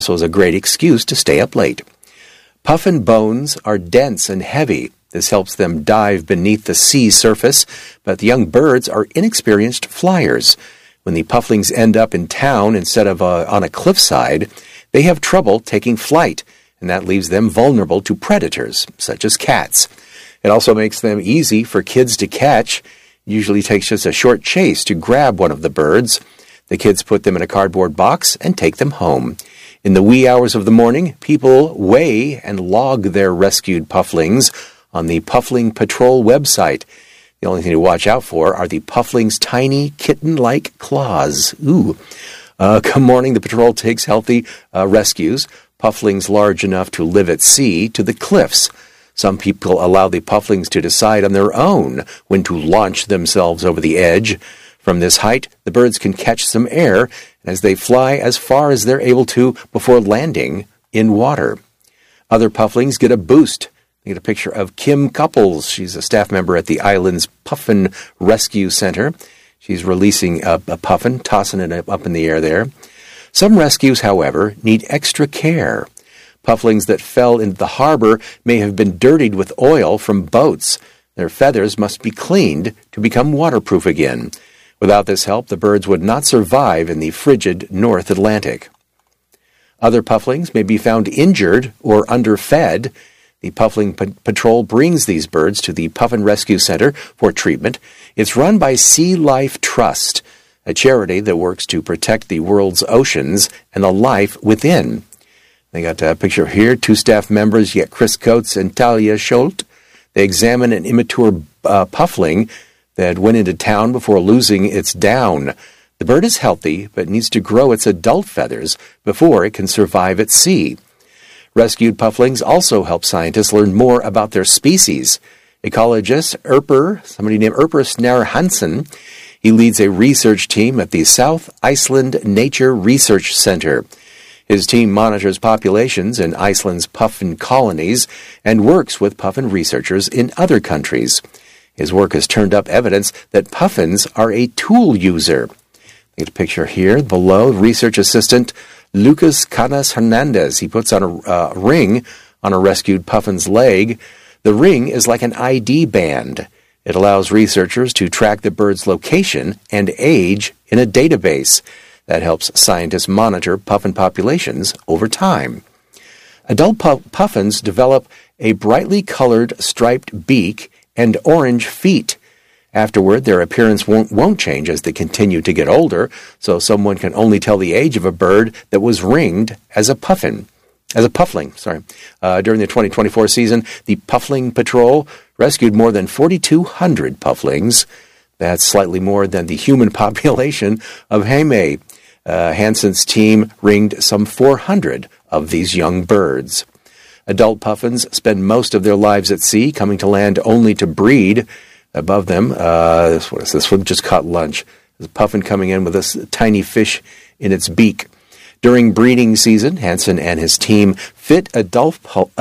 So is a great excuse to stay up late. Puffin bones are dense and heavy. This helps them dive beneath the sea surface, but the young birds are inexperienced flyers. When the pufflings end up in town instead of on a cliffside, they have trouble taking flight, and that leaves them vulnerable to predators, such as cats. It also makes them easy for kids to catch. It usually takes just a short chase to grab one of the birds. The kids put them in a cardboard box and take them home. In the wee hours of the morning, people weigh and log their rescued pufflings on the Puffling Patrol website. The only thing to watch out for are the pufflings' tiny kitten-like claws. Come morning, the patrol takes healthy rescues, pufflings large enough to live at sea, to the cliffs. Some people allow the pufflings to decide on their own when to launch themselves over the edge. From this height, the birds can catch some air as they fly as far as they're able to before landing in water. Other pufflings get a boost. They get a picture of Kim Couples. She's a staff member at the island's Puffin Rescue Center. She's releasing a puffin, tossing it up in the air there. Some rescues, however, need extra care. Pufflings that fell into the harbor may have been dirtied with oil from boats. Their feathers must be cleaned to become waterproof again. Without this help, the birds would not survive in the frigid North Atlantic. Other pufflings may be found injured or underfed. The Puffling Patrol brings these birds to the Puffin Rescue Center for treatment. It's run by Sea Life Trust, a charity that works to protect the world's oceans and the life within. They got a picture here, two staff members, you got Chris Coates and Talia Scholt. They examine an immature puffling that went into town before losing its down. The bird is healthy, but needs to grow its adult feathers before it can survive at sea. Rescued pufflings also help scientists learn more about their species. Ecologist somebody named Erpur Snar Hansen, he leads a research team at the South Iceland Nature Research Center. His team monitors populations in Iceland's puffin colonies and works with puffin researchers in other countries. His work has turned up evidence that puffins are a tool user. Get a picture here below. Research assistant Lucas Canas Hernandez. He puts on a ring on a rescued puffin's leg. The ring is like an ID band. It allows researchers to track the bird's location and age in a database. That helps scientists monitor puffin populations over time. Adult puffins develop a brightly colored striped beak and orange feet. Afterward, their appearance won't change as they continue to get older, so someone can only tell the age of a bird that was ringed as a puffling. During the 2024 season, the Puffling Patrol rescued more than 4,200 pufflings. That's slightly more than the human population of Heimaey. Hansen's team ringed some 400 of these young birds. Adult puffins spend most of their lives at sea, coming to land only to breed. Above them, this one just caught lunch. There's a puffin coming in with a tiny fish in its beak. During breeding season, Hansen and his team fit adult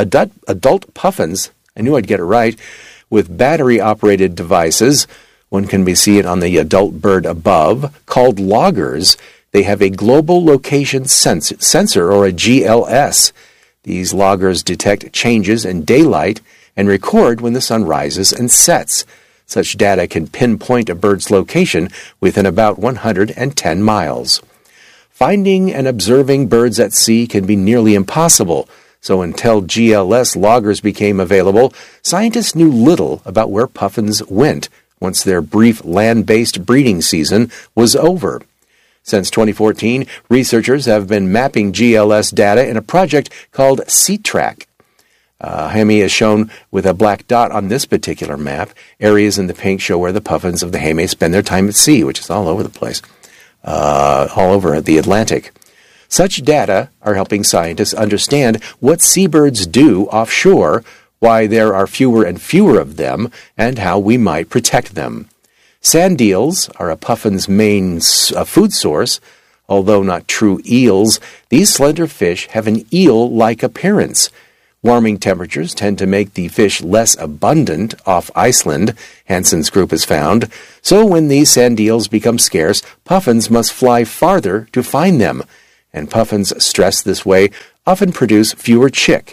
puffins, I knew I'd get it right, with battery-operated devices. One can be seen on the adult bird above, called loggers. They have a global location sensor, or a GLS. These loggers detect changes in daylight and record when the sun rises and sets. Such data can pinpoint a bird's location within about 110 miles. Finding and observing birds at sea can be nearly impossible, so until GLS loggers became available, scientists knew little about where puffins went once their brief land-based breeding season was over. Since 2014, researchers have been mapping GLS data in a project called SeaTrack. Heimaey is shown with a black dot on this particular map. Areas in the pink show where the puffins of the Heimaey spend their time at sea, which is all over the place, all over the Atlantic. Such data are helping scientists understand what seabirds do offshore, why there are fewer and fewer of them, and how we might protect them. Sand eels are a puffin's main food source. Although not true eels, these slender fish have an eel-like appearance. Warming temperatures tend to make the fish less abundant off Iceland, Hansen's group has found. So when these sand eels become scarce, puffins must fly farther to find them. and puffins stressed this way often produce fewer chicks,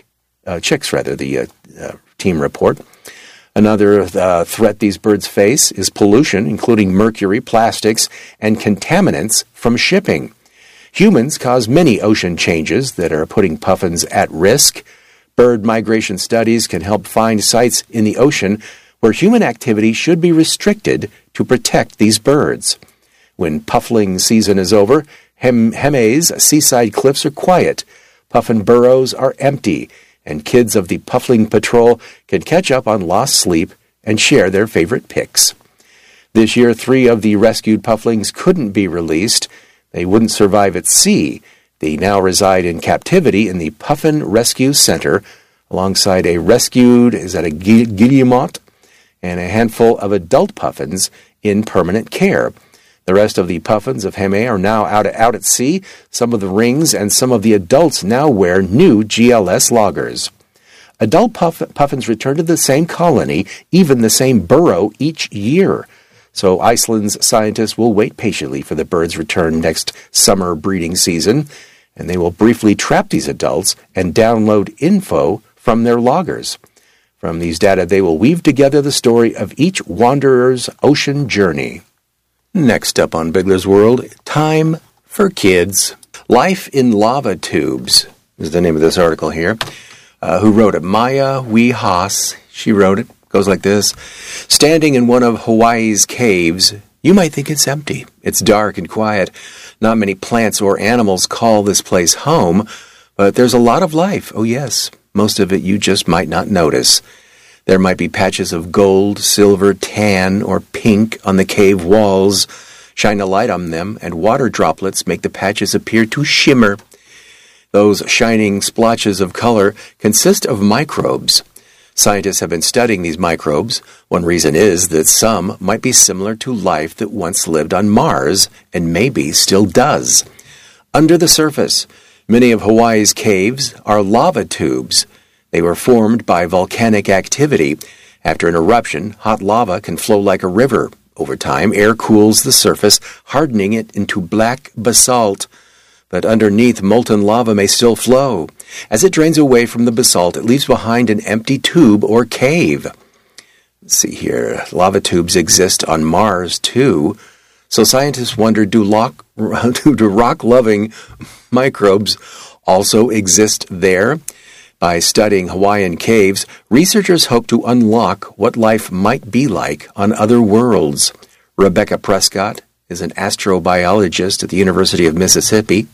the team report. Another threat these birds face is pollution, including mercury, plastics, and contaminants from shipping. Humans cause many ocean changes that are putting puffins at risk. Bird migration studies can help find sites in the ocean where human activity should be restricted to protect these birds. When puffling season is over, Heme's seaside cliffs are quiet, puffin burrows are empty, and kids of the Puffling Patrol can catch up on lost sleep and share their favorite pics. This year, 3 of the rescued pufflings couldn't be released. They wouldn't survive at sea. They now reside in captivity in the Puffin Rescue Center, alongside a rescued, guillemot, and a handful of adult puffins in permanent care. The rest of the puffins of Heme are now out at sea. Some of the rings and some of the adults now wear new GLS loggers. Adult puffins return to the same colony, even the same burrow each year. So Iceland's scientists will wait patiently for the birds' return next summer breeding season, and they will briefly trap these adults and download info from their loggers. From these data, they will weave together the story of each wanderer's ocean journey. Next up on Bigler's World, Time for Kids. Life in Lava Tubes is the name of this article here. Who wrote it? Maya Wee Haas. She wrote it. Goes like this. Standing in one of Hawaii's caves, you might think it's empty. It's dark and quiet. Not many plants or animals call this place home, but there's a lot of life. Oh yes, most of it you just might not notice. There might be patches of gold, silver, tan, or pink on the cave walls. Shine a light on them, and water droplets make the patches appear to shimmer. Those shining splotches of color consist of microbes. Scientists have been studying these microbes. One reason is that some might be similar to life that once lived on Mars, and maybe still does. Under the surface, many of Hawaii's caves are lava tubes. They were formed by volcanic activity. After an eruption, hot lava can flow like a river. Over time, air cools the surface, hardening it into black basalt. But underneath, molten lava may still flow. As it drains away from the basalt, it leaves behind an empty tube or cave. Let's see here. Lava tubes exist on Mars, too. So scientists wonder, do rock-loving microbes also exist there? By studying Hawaiian caves, researchers hope to unlock what life might be like on other worlds. Rebecca Prescott is an astrobiologist at the University of Mississippi,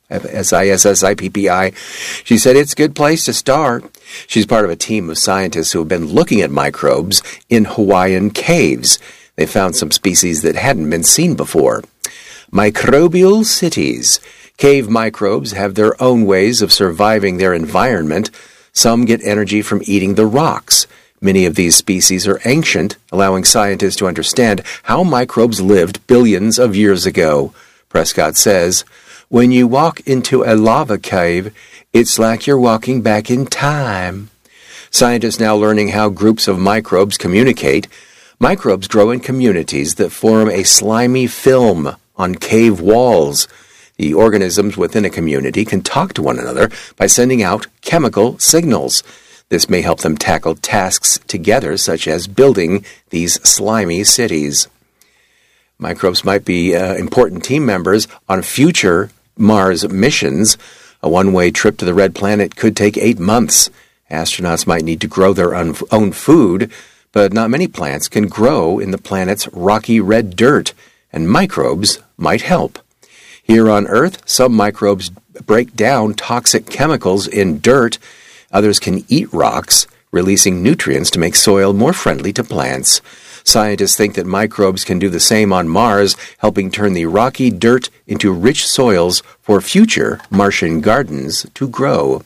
SISSIPPI. She said it's a good place to start. She's part of a team of scientists who have been looking at microbes in Hawaiian caves. They found some species that hadn't been seen before. Microbial cities. Cave microbes have their own ways of surviving their environment. Some get energy from eating the rocks. Many of these species are ancient, allowing scientists to understand how microbes lived billions of years ago. Prescott says, when you walk into a lava cave, it's like you're walking back in time. Scientists now learning how groups of microbes communicate. Microbes grow in communities that form a slimy film on cave walls. The organisms within a community can talk to one another by sending out chemical signals. This may help them tackle tasks together, such as building these slimy cities. Microbes might be important team members on future Mars missions. A one-way trip to the Red Planet could take 8 months. Astronauts might need to grow their own food, but not many plants can grow in the planet's rocky red dirt, and microbes might help. Here on Earth, some microbes break down toxic chemicals in dirt. Others can eat rocks, releasing nutrients to make soil more friendly to plants. Scientists think that microbes can do the same on Mars, helping turn the rocky dirt into rich soils for future Martian gardens to grow.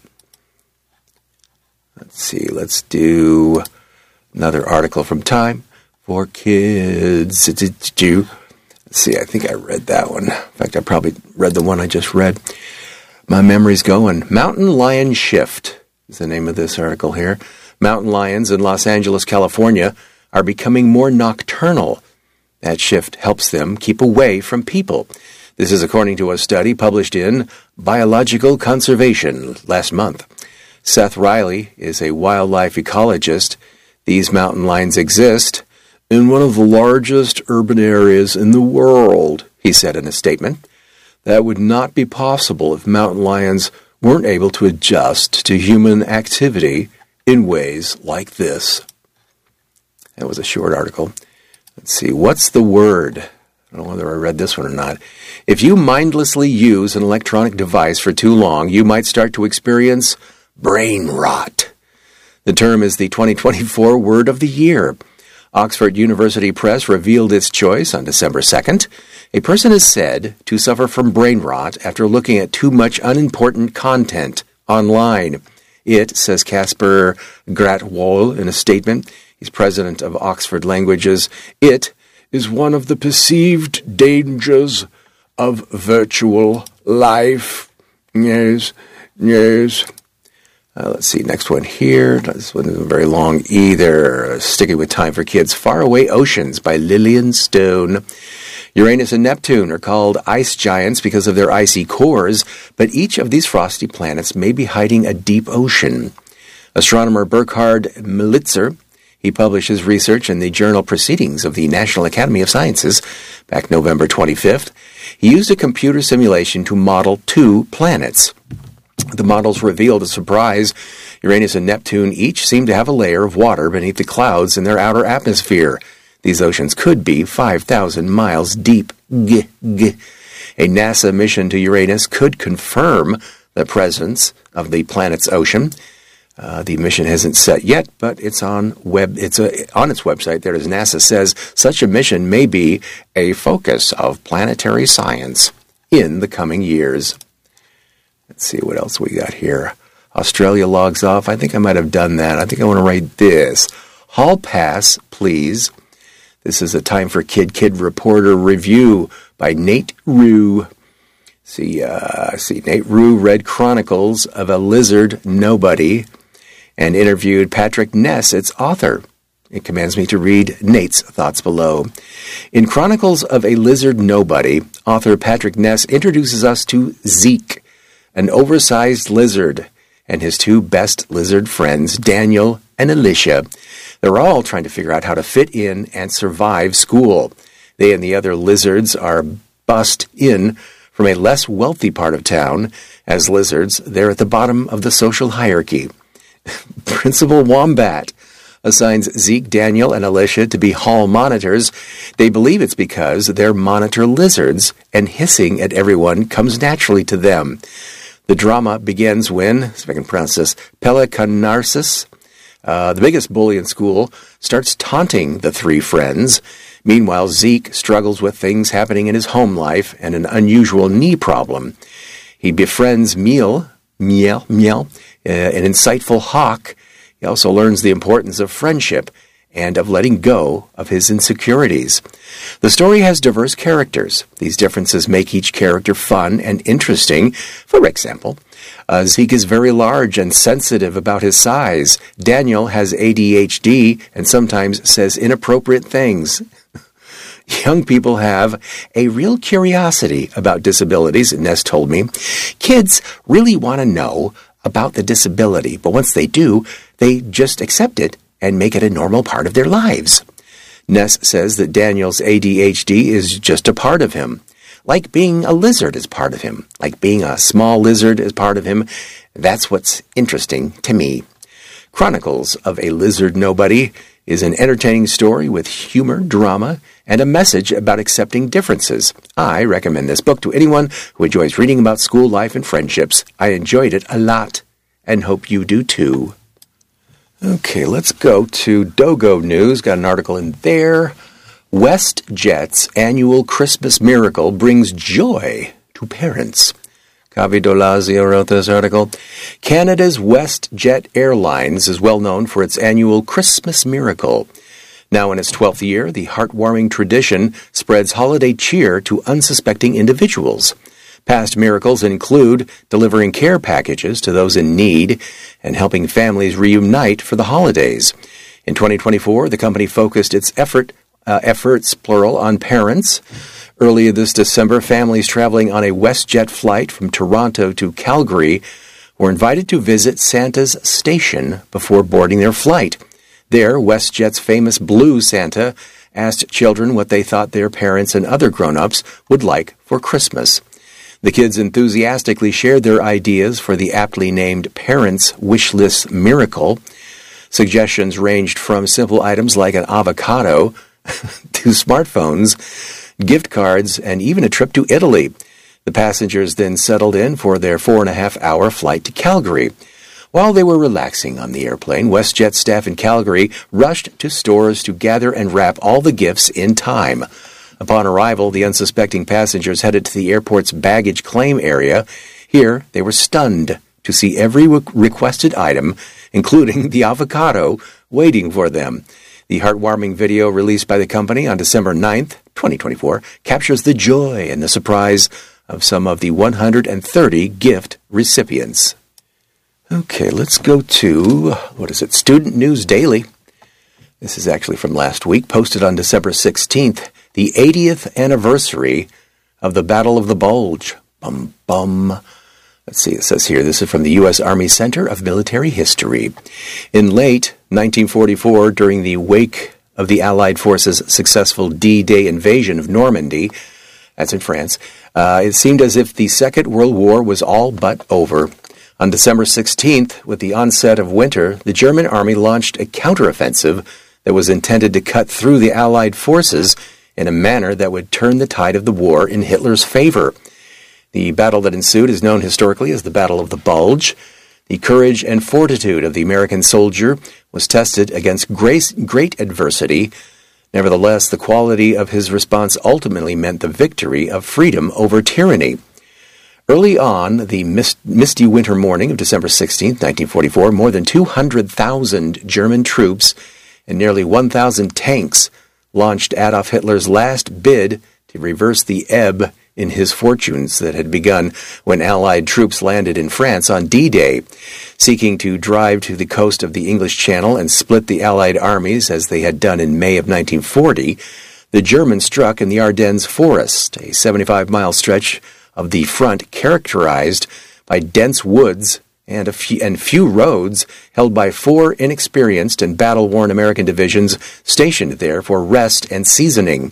Let's see, let's do another article from Time for Kids. Let's see, I think I read that one. In fact, I probably read the one I just read. My memory's going. Mountain Lion Shift is the name of this article here. Mountain lions in Los Angeles, California, are becoming more nocturnal. That shift helps them keep away from people. This is according to a study published in Biological Conservation last month. Seth Riley is a wildlife ecologist. These mountain lions exist in one of the largest urban areas in the world, he said in a statement. That would not be possible if mountain lions weren't able to adjust to human activity in ways like this. That was a short article. Let's see, what's the word? I don't know whether I read this one or not. If you mindlessly use an electronic device for too long, you might start to experience brain rot. The term is the 2024 word of the year. Oxford University Press revealed its choice on December 2nd. A person is said to suffer from brain rot after looking at too much unimportant content online. It, says Casper Gratwall in a statement, he's president of Oxford Languages, it is one of the perceived dangers of virtual life. Yes. Let's see, next one here. This one isn't very long either. Sticking with time for kids. Faraway Oceans by Lillian Stone. Uranus and Neptune are called ice giants because of their icy cores, but each of these frosty planets may be hiding a deep ocean. Astronomer Burkhard Melitzer, he published his research in the journal Proceedings of the National Academy of Sciences back November 25th. He used a computer simulation to model 2 planets. The models revealed a surprise. Uranus and Neptune each seem to have a layer of water beneath the clouds in their outer atmosphere. These oceans could be 5,000 miles deep. A NASA mission to Uranus could confirm the presence of the planet's ocean. The mission hasn't set yet, but it's on its website. There, as NASA says, such a mission may be a focus of planetary science in the coming years. Let's see what else we got here. Australia logs off. I think I might have done that. I think I want to write this. Hall pass, please. This is a Time for Kid Reporter review by Nate Rue. Nate Rue read Chronicles of a Lizard Nobody and interviewed Patrick Ness, its author. It commands me to read Nate's thoughts below. In Chronicles of a Lizard Nobody, author Patrick Ness introduces us to Zeke, an oversized lizard, and his 2 best lizard friends, Daniel and Alicia. They're all trying to figure out how to fit in and survive school. They and the other lizards are bussed in from a less wealthy part of town. As lizards, they're at the bottom of the social hierarchy. Principal Wombat assigns Zeke, Daniel, and Alicia to be hall monitors. They believe it's because they're monitor lizards, and hissing at everyone comes naturally to them. The drama begins when, if I can pronounce this, Pelicanarsis, the biggest bully in school, starts taunting the 3 friends. Meanwhile, Zeke struggles with things happening in his home life and an unusual knee problem. He befriends Miel, an insightful hawk. He also learns the importance of friendship and of letting go of his insecurities. The story has diverse characters. These differences make each character fun and interesting. For example, Zeke is very large and sensitive about his size. Daniel has ADHD and sometimes says inappropriate things. Young people have a real curiosity about disabilities, Ness told me. Kids really want to know about the disability, but once they do, they just accept it and make it a normal part of their lives. Ness says that Daniel's ADHD is just a part of him. Like being a lizard is part of him. Like being a small lizard is part of him. That's what's interesting to me. Chronicles of a Lizard Nobody is an entertaining story with humor, drama, and a message about accepting differences. I recommend this book to anyone who enjoys reading about school life and friendships. I enjoyed it a lot and hope you do too. Okay, let's go to Dogo News. Got an article in there. WestJet's annual Christmas miracle brings joy to parents. Kavi Dolazio wrote this article. Canada's WestJet Airlines is well known for its annual Christmas miracle. Now in its 12th year, the heartwarming tradition spreads holiday cheer to unsuspecting individuals. Past miracles include delivering care packages to those in need and helping families reunite for the holidays. In 2024, the company focused its efforts, plural, on parents, Earlier this December, families traveling on a WestJet flight from Toronto to Calgary were invited to visit Santa's station before boarding their flight. There, WestJet's famous Blue Santa asked children what they thought their parents and other grown-ups would like for Christmas. The kids enthusiastically shared their ideas for the aptly named Parents' Wish List Miracle. Suggestions ranged from simple items like an avocado to smartphones, gift cards, and even a trip to Italy. The passengers then settled in for their 4.5-hour flight to Calgary. While they were relaxing on the airplane, WestJet staff in Calgary rushed to stores to gather and wrap all the gifts in time. Upon arrival, the unsuspecting passengers headed to the airport's baggage claim area. Here, they were stunned to see every requested item, including the avocado, waiting for them. The heartwarming video released by the company on December 9th, 2024, captures the joy and the surprise of some of the 130 gift recipients. Okay, let's go to, Student News Daily. This is actually from last week, posted on December 16th, the 80th anniversary of the Battle of the Bulge. Bum, bum. Let's see, it says here, this is from the U.S. Army Center of Military History. In late 1944, during the wake of the Allied forces' successful D-Day invasion of Normandy, that's in France, it seemed as if the Second World War was all but over. On December 16th, with the onset of winter, the German army launched a counteroffensive that was intended to cut through the Allied forces in a manner that would turn the tide of the war in Hitler's favor. The battle that ensued is known historically as the Battle of the Bulge. The courage and fortitude of the American soldier was tested against great adversity. Nevertheless, the quality of his response ultimately meant the victory of freedom over tyranny. Early on, the misty winter morning of December 16, 1944, more than 200,000 German troops and nearly 1,000 tanks launched Adolf Hitler's last bid to reverse the ebb in his fortunes that had begun when Allied troops landed in France on D-Day. Seeking to drive to the coast of the English Channel and split the Allied armies as they had done in May of 1940, the Germans struck in the Ardennes Forest, a 75-mile stretch of the front characterized by dense woods and few roads, held by 4 inexperienced and battle-worn American divisions stationed there for rest and seasoning.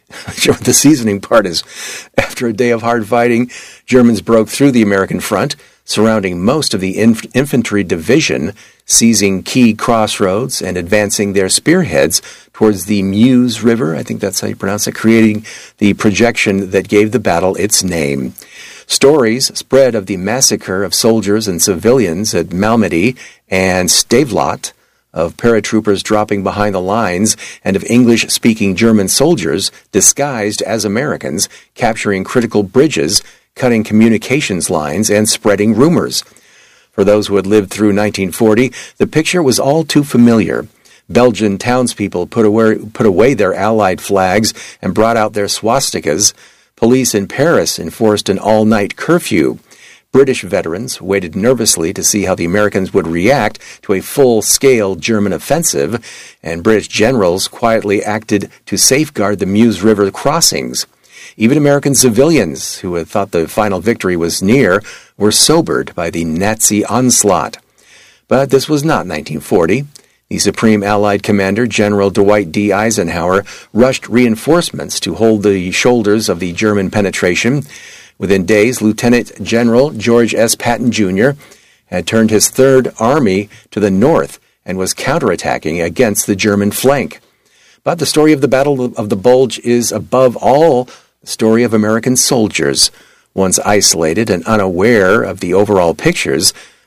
The seasoning part is, after a day of hard fighting, Germans broke through the American front, surrounding most of the infantry division, seizing key crossroads and advancing their spearheads towards the Meuse River, I think that's how you pronounce it, creating the projection that gave the battle its name. Stories spread of the massacre of soldiers and civilians at Malmedy and Stavelot, of paratroopers dropping behind the lines, and of English-speaking German soldiers disguised as Americans, capturing critical bridges, cutting communications lines, and spreading rumors. For those who had lived through 1940, the picture was all too familiar. Belgian townspeople put away their Allied flags and brought out their swastikas. Police in Paris enforced an all-night curfew. British veterans waited nervously to see how the Americans would react to a full-scale German offensive, and British generals quietly acted to safeguard the Meuse River crossings. Even American civilians, who had thought the final victory was near, were sobered by the Nazi onslaught. But this was not 1940. The Supreme Allied Commander, General Dwight D. Eisenhower, rushed reinforcements to hold the shoulders of the German penetration. Within days, Lieutenant General George S. Patton, Jr. had turned his Third Army to the north and was counterattacking against the German flank. But the story of the Battle of the Bulge is, above all, the story of American soldiers. Once isolated and unaware of the overall picture,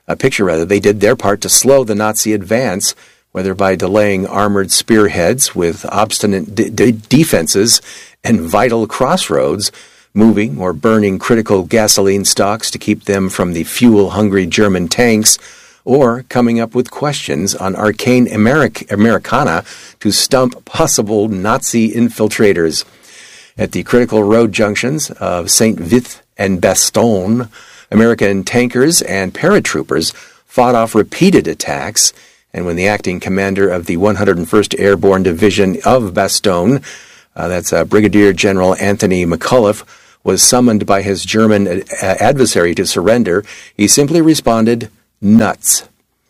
they did their part to slow the Nazi advance, whether by delaying armored spearheads with obstinate defenses and vital crossroads, moving or burning critical gasoline stocks to keep them from the fuel-hungry German tanks, or coming up with questions on arcane Americana to stump possible Nazi infiltrators. At the critical road junctions of Saint-Vith and Bastogne, American tankers and paratroopers fought off repeated attacks, and when the acting commander of the 101st Airborne Division of Bastogne That's Brigadier General Anthony McAuliffe, was summoned by his German adversary to surrender. He simply responded, nuts.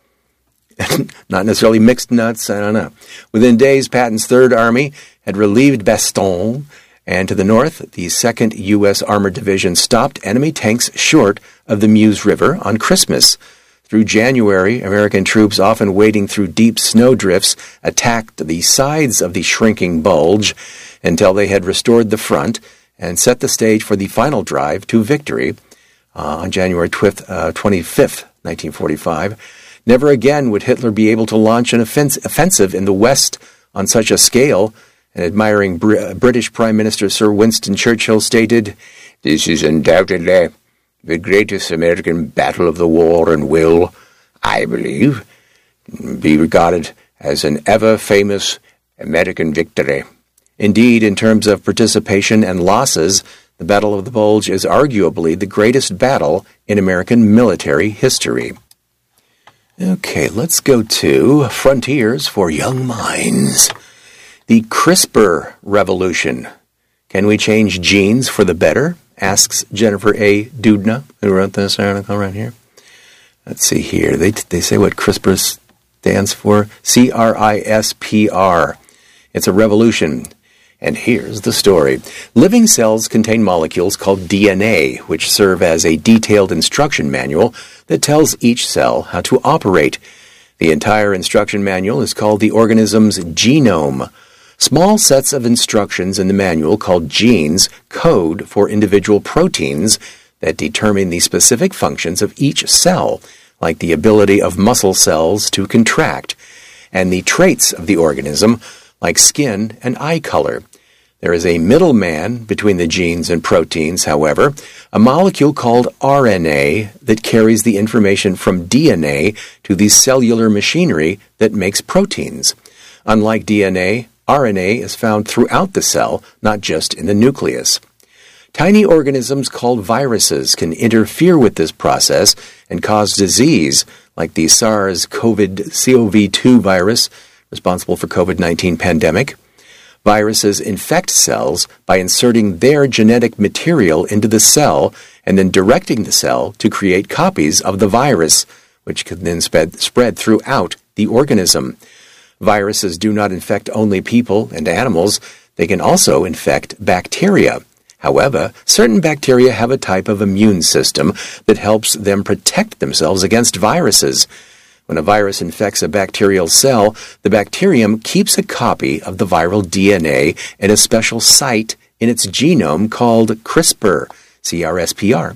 Not necessarily mixed nuts, I don't know. Within days, Patton's Third Army had relieved Bastogne, and to the north, the 2nd U.S. Armored Division stopped enemy tanks short of the Meuse River on Christmas. Through January, American troops, often wading through deep snowdrifts, attacked the sides of the shrinking bulge until they had restored the front and set the stage for the final drive to victory on January 25th, 1945. Never again would Hitler be able to launch an offensive in the West on such a scale. An admiring British Prime Minister Sir Winston Churchill stated, "This is undoubtedly the greatest American battle of the war and will, I believe, be regarded as an ever-famous American victory." Indeed, in terms of participation and losses, the Battle of the Bulge is arguably the greatest battle in American military history. Okay, let's go to Frontiers for Young Minds. The CRISPR revolution. Can we change genes for the better? Asks Jennifer A. Doudna, who wrote this article right here. Let's see here. They say what CRISPR stands for. CRISPR. It's a revolution. And here's the story. Living cells contain molecules called DNA, which serve as a detailed instruction manual that tells each cell how to operate. The entire instruction manual is called the organism's genome. Small sets of instructions in the manual, called genes, code for individual proteins that determine the specific functions of each cell, like the ability of muscle cells to contract, and the traits of the organism, like skin and eye color. There is a middleman between the genes and proteins, however, a molecule called RNA that carries the information from DNA to the cellular machinery that makes proteins. Unlike DNA, RNA is found throughout the cell, not just in the nucleus. Tiny organisms called viruses can interfere with this process and cause disease, like the SARS-CoV-2 virus, responsible for COVID-19 pandemic. Viruses infect cells by inserting their genetic material into the cell and then directing the cell to create copies of the virus, which can then spread throughout the organism. Viruses do not infect only people and animals. They can also infect bacteria. However, certain bacteria have a type of immune system that helps them protect themselves against viruses. When a virus infects a bacterial cell, the bacterium keeps a copy of the viral DNA in a special site in its genome called CRISPR, C-R-I-S-P-R.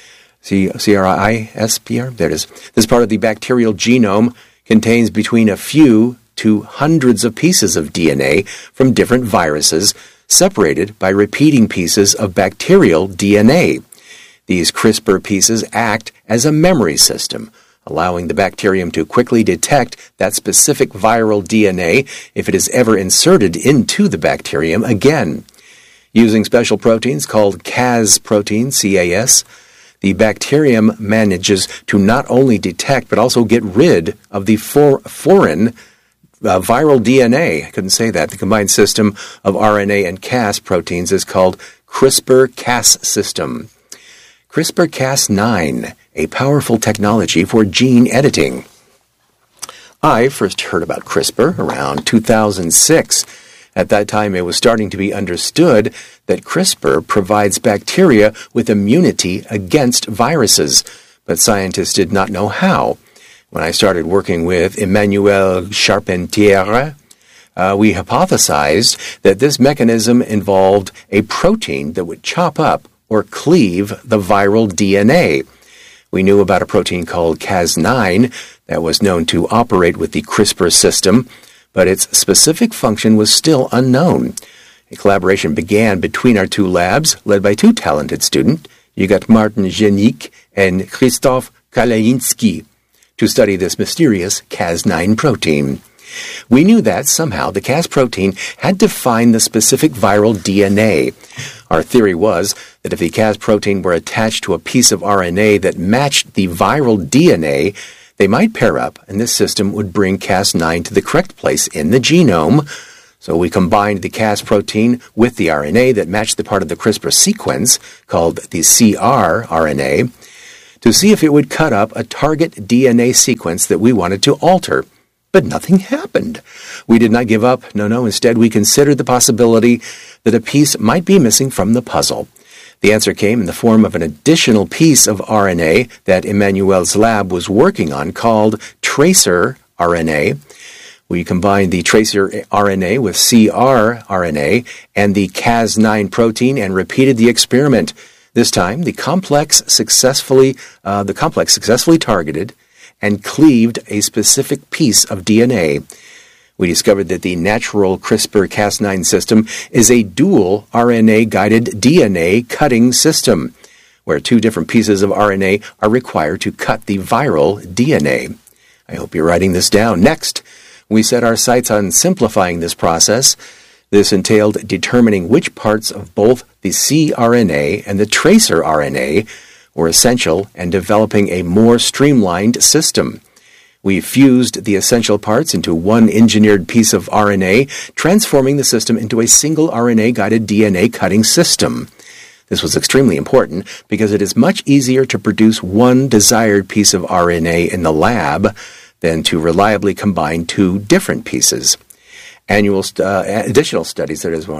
There it is. This part of the bacterial genome contains between a few to hundreds of pieces of DNA from different viruses, separated by repeating pieces of bacterial DNA. These CRISPR pieces act as a memory system, allowing the bacterium to quickly detect that specific viral DNA if it is ever inserted into the bacterium again. Using special proteins called Cas proteins, C-A-S, the bacterium manages to not only detect but also get rid of the foreign viral DNA. I couldn't say that. The combined system of RNA and Cas proteins is called CRISPR-Cas system. CRISPR-Cas9, a powerful technology for gene editing. I first heard about CRISPR around 2006. At that time, it was starting to be understood that CRISPR provides bacteria with immunity against viruses, but scientists did not know how. When I started working with Emmanuel Charpentier, we hypothesized that this mechanism involved a protein that would chop up or cleave the viral DNA. We knew about a protein called Cas9 that was known to operate with the CRISPR system, but its specific function was still unknown. A collaboration began between our two labs, led by two talented students, you got Martin Genick and Christoph Kalainski, to study this mysterious Cas9 protein. We knew that somehow the Cas protein had to find the specific viral DNA. Our theory was that if the Cas protein were attached to a piece of RNA that matched the viral DNA, they might pair up and this system would bring Cas9 to the correct place in the genome So we combined the Cas protein with the RNA that matched the part of the CRISPR sequence, called the cRNA, to see if it would cut up a target DNA sequence that we wanted to alter. But nothing happened. We did not give up. No. Instead, we considered the possibility that a piece might be missing from the puzzle. The answer came in the form of an additional piece of RNA that Emmanuel's lab was working on called tracer RNA. We combined the tracer RNA with cRNA and the Cas9 protein and repeated the experiment. This time, the complex successfully targeted and cleaved a specific piece of DNA. We discovered that the natural CRISPR-Cas9 system is a dual RNA-guided DNA cutting system, where two different pieces of RNA are required to cut the viral DNA. I hope you're writing this down. Next, we set our sights on simplifying this process. This entailed determining which parts of both the cRNA and the tracer RNA were essential and developing a more streamlined system. We fused the essential parts into one engineered piece of RNA, transforming the system into a single RNA-guided DNA cutting system. This was extremely important because it is much easier to produce one desired piece of RNA in the lab than to reliably combine two different pieces. Additional studies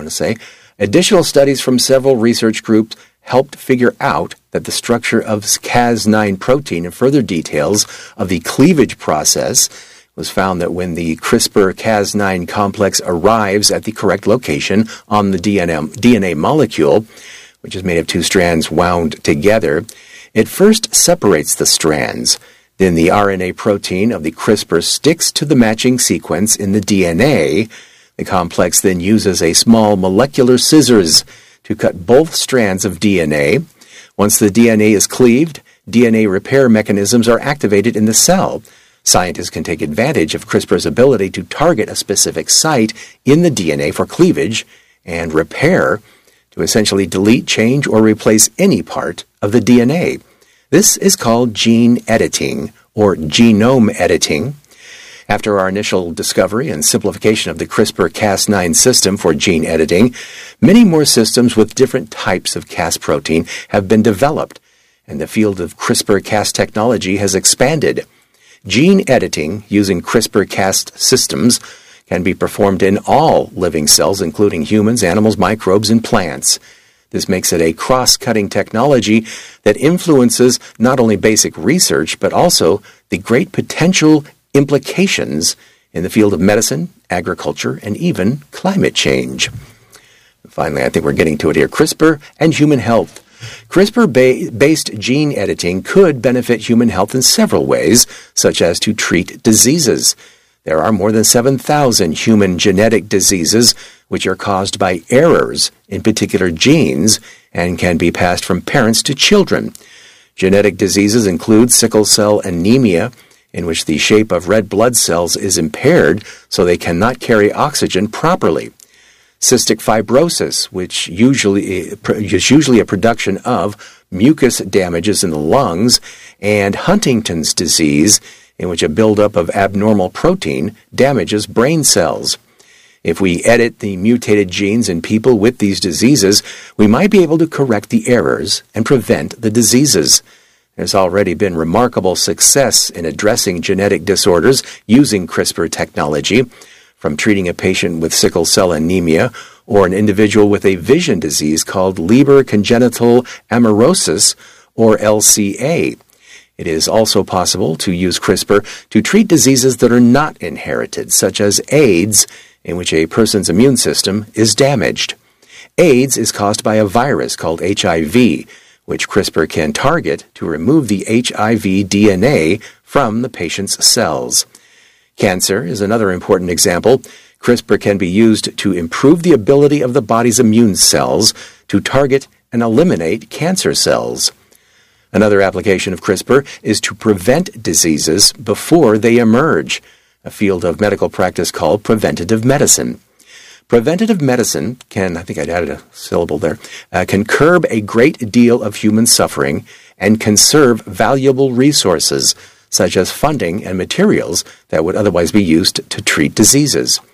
from several research groups helped figure out that the structure of Cas9 protein and further details of the cleavage process was found that when the CRISPR-Cas9 complex arrives at the correct location on the DNA molecule, which is made of two strands wound together, it first separates the strands. Then the RNA protein of the CRISPR sticks to the matching sequence in the DNA. The complex then uses a small molecular scissors to cut both strands of DNA. Once the DNA is cleaved, DNA repair mechanisms are activated in the cell. Scientists can take advantage of CRISPR's ability to target a specific site in the DNA for cleavage and repair to essentially delete, change, or replace any part of the DNA. This is called gene editing or genome editing. After our initial discovery and simplification of the CRISPR-Cas9 system for gene editing, many more systems with different types of Cas protein have been developed, and the field of CRISPR-Cas technology has expanded. Gene editing using CRISPR-Cas systems can be performed in all living cells, including humans, animals, microbes, and plants. This makes it a cross-cutting technology that influences not only basic research, but also the great potential implications in the field of medicine, agriculture, and even climate change. Finally, I think we're getting to it here. CRISPR and human health. CRISPR-based gene editing could benefit human health in several ways, such as to treat diseases. There are more than 7,000 human genetic diseases which are caused by errors in particular genes and can be passed from parents to children. Genetic diseases include sickle cell anemia, in which the shape of red blood cells is impaired so they cannot carry oxygen properly. Cystic fibrosis, which is usually a production of mucus damages in the lungs, and Huntington's disease, in which a buildup of abnormal protein damages brain cells. If we edit the mutated genes in people with these diseases, we might be able to correct the errors and prevent the diseases. There's already been remarkable success in addressing genetic disorders using CRISPR technology, from treating a patient with sickle cell anemia or an individual with a vision disease called Leber congenital amaurosis, or LCA. It is also possible to use CRISPR to treat diseases that are not inherited, such as AIDS, in which a person's immune system is damaged. AIDS is caused by a virus called HIV, which CRISPR can target to remove the HIV DNA from the patient's cells. Cancer is another important example. CRISPR can be used to improve the ability of the body's immune cells to target and eliminate cancer cells. Another application of CRISPR is to prevent diseases before they emerge, a field of medical practice called preventative medicine. Preventative medicine can, I think I added a syllable there, can curb a great deal of human suffering and conserve valuable resources, such as funding and materials that would otherwise be used to treat diseases.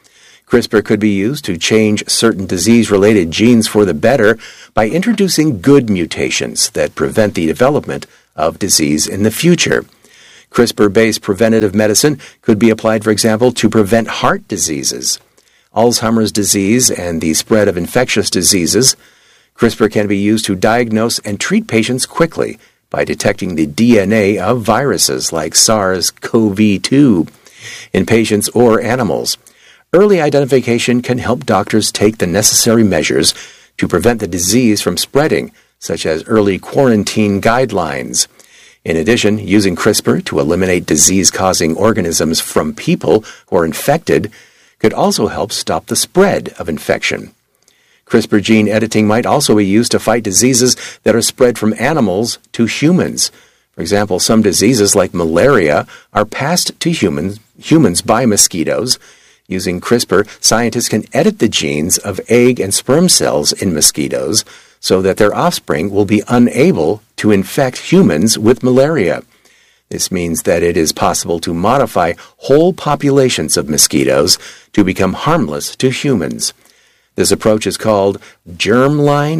CRISPR could be used to change certain disease-related genes for the better by introducing good mutations that prevent the development of disease in the future. CRISPR-based preventative medicine could be applied, for example, to prevent heart diseases, Alzheimer's disease, and the spread of infectious diseases. CRISPR can be used to diagnose and treat patients quickly by detecting the DNA of viruses like SARS-CoV-2 in patients or animals. Early identification can help doctors take the necessary measures to prevent the disease from spreading, such as early quarantine guidelines. In addition, using CRISPR to eliminate disease-causing organisms from people who are infected could also help stop the spread of infection. CRISPR gene editing might also be used to fight diseases that are spread from animals to humans. For example, some diseases like malaria are passed to humans by mosquitoes. Using CRISPR, scientists can edit the genes of egg and sperm cells in mosquitoes so that their offspring will be unable to infect humans with malaria. This means that it is possible to modify whole populations of mosquitoes to become harmless to humans. This approach is called germline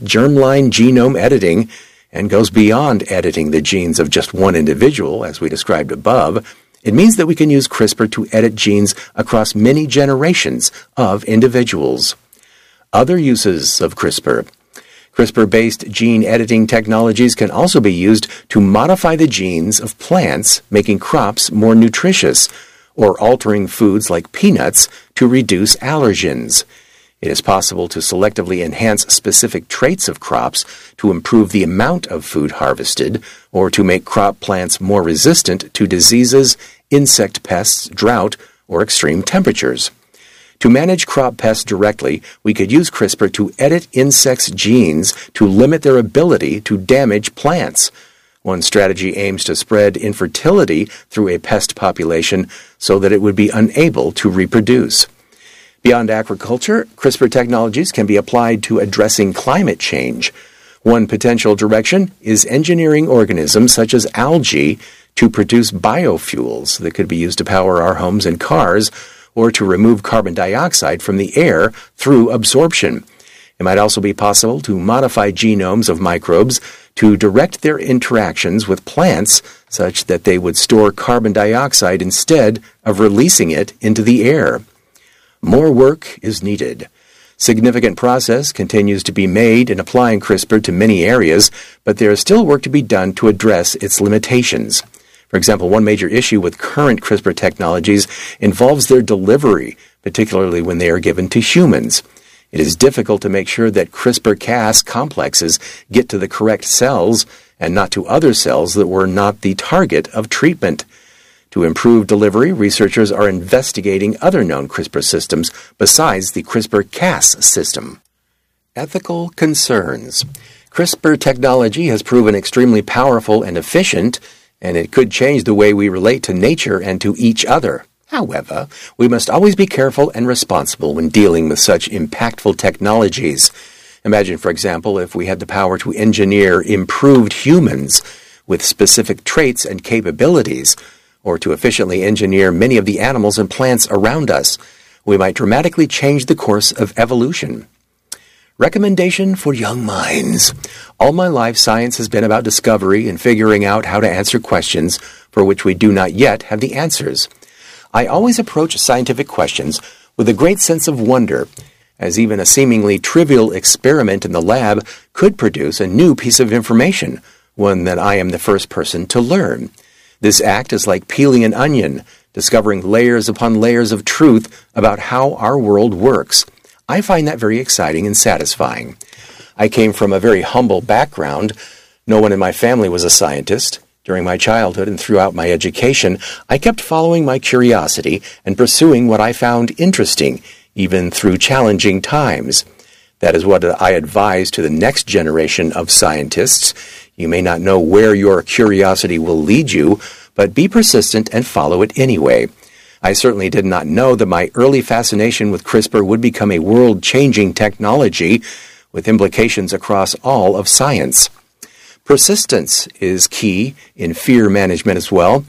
genome editing, and goes beyond editing the genes of just one individual, as we described above. It means that we can use CRISPR to edit genes across many generations of individuals. Other uses of CRISPR. CRISPR-based gene editing technologies can also be used to modify the genes of plants, making crops more nutritious, or altering foods like peanuts to reduce allergens. It is possible to selectively enhance specific traits of crops to improve the amount of food harvested, or to make crop plants more resistant to diseases, insect pests, drought, or extreme temperatures. To manage crop pests directly, we could use CRISPR to edit insects' genes to limit their ability to damage plants. One strategy aims to spread infertility through a pest population so that it would be unable to reproduce. Beyond agriculture, CRISPR technologies can be applied to addressing climate change. One potential direction is engineering organisms such as algae to produce biofuels that could be used to power our homes and cars, or to remove carbon dioxide from the air through absorption. It might also be possible to modify genomes of microbes to direct their interactions with plants such that they would store carbon dioxide instead of releasing it into the air. More work is needed. Significant progress continues to be made in applying CRISPR to many areas, but there is still work to be done to address its limitations. For example, one major issue with current CRISPR technologies involves their delivery, particularly when they are given to humans. It is difficult to make sure that CRISPR-Cas complexes get to the correct cells and not to other cells that were not the target of treatment. To improve delivery, researchers are investigating other known CRISPR systems besides the CRISPR-Cas system. Ethical concerns. CRISPR technology has proven extremely powerful and efficient, and it could change the way we relate to nature and to each other. However, we must always be careful and responsible when dealing with such impactful technologies. Imagine, for example, if we had the power to engineer improved humans with specific traits and capabilities, or to efficiently engineer many of the animals and plants around us. We might dramatically change the course of evolution. Recommendation for young minds. All my life, science has been about discovery and figuring out how to answer questions for which we do not yet have the answers. I always approach scientific questions with a great sense of wonder, as even a seemingly trivial experiment in the lab could produce a new piece of information, one that I am the first person to learn. This act is like peeling an onion, discovering layers upon layers of truth about how our world works. I find that very exciting and satisfying. I came from a very humble background. No one in my family was a scientist. During my childhood and throughout my education, I kept following my curiosity and pursuing what I found interesting, even through challenging times. That is what I advise to the next generation of scientists. You may not know where your curiosity will lead you, but be persistent and follow it anyway. I certainly did not know that my early fascination with CRISPR would become a world-changing technology with implications across all of science. Persistence is key in fear management as well.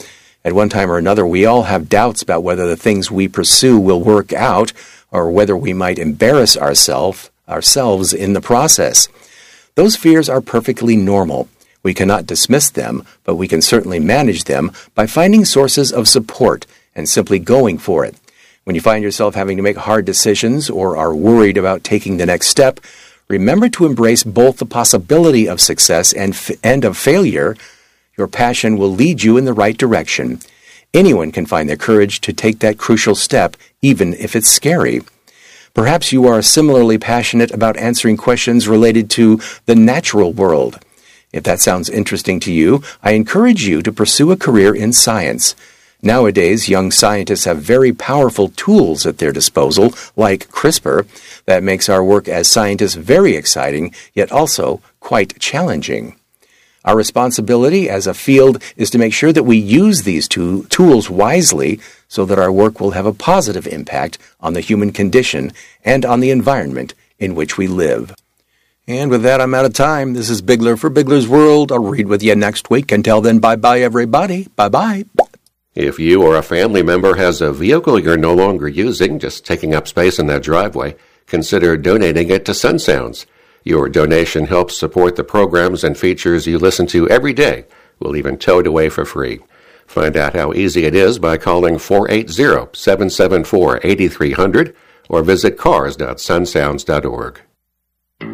At one time or another, we all have doubts about whether the things we pursue will work out or whether we might embarrass ourselves in the process. Those fears are perfectly normal. We cannot dismiss them, but we can certainly manage them by finding sources of support and simply going for it. When you find yourself having to make hard decisions or are worried about taking the next step, remember to embrace both the possibility of success and of failure. Your passion will lead you in the right direction. Anyone can find the courage to take that crucial step, even if it's scary. Perhaps you are similarly passionate about answering questions related to the natural world. If that sounds interesting to you, I encourage you to pursue a career in science. Nowadays, young scientists have very powerful tools at their disposal, like CRISPR, that makes our work as scientists very exciting, yet also quite challenging. Our responsibility as a field is to make sure that we use these tools wisely so that our work will have a positive impact on the human condition and on the environment in which we live. And with that, I'm out of time. This is Bigler for Bigler's World. I'll read with you next week. Until then, bye-bye, everybody. Bye-bye. If you or a family member has a vehicle you're no longer using, just taking up space in that driveway, consider donating it to Sun Sounds. Your donation helps support the programs and features you listen to every day. We'll even tow it away for free. Find out how easy it is by calling 480-774-8300 or visit cars.sunsounds.org.